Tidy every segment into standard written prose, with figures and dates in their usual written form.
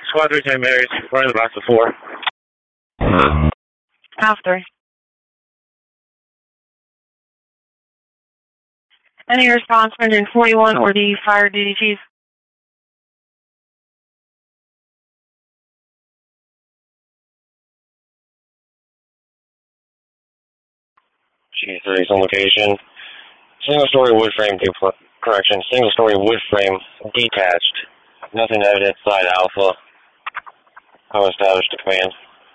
Squad 3 St. Mary's, right in the box of 4. After. Any response, 141 or the fire duty chief? G3's on location. Single-story wood frame, single-story wood frame detached. Nothing evident, side Alpha. How established to command.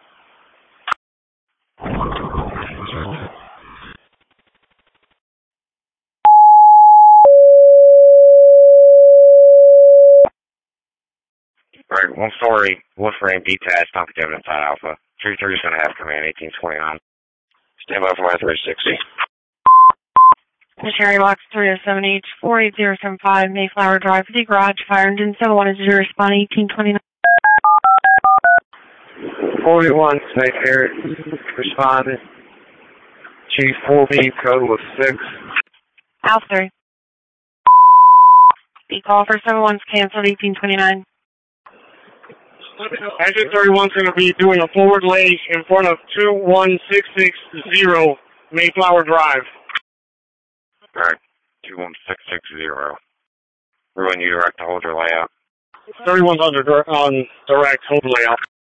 Right, one-story wood frame detached, nothing evident, side Alpha. 3-3 is going to have command, 1829. Stand by for my 360. Missionary Box 307H 48075 Mayflower Drive, the garage, fire engine 71 is to respond 1829. 41, St. Eric, responded. Chief 4B, code was 6. After. The call for 71's canceled 1829. Exit 31 is going to be doing a forward lay in front of 21660 Mayflower Drive. Alright, 21660. We're going to direct to hold your layout. 31's on direct, hold layout.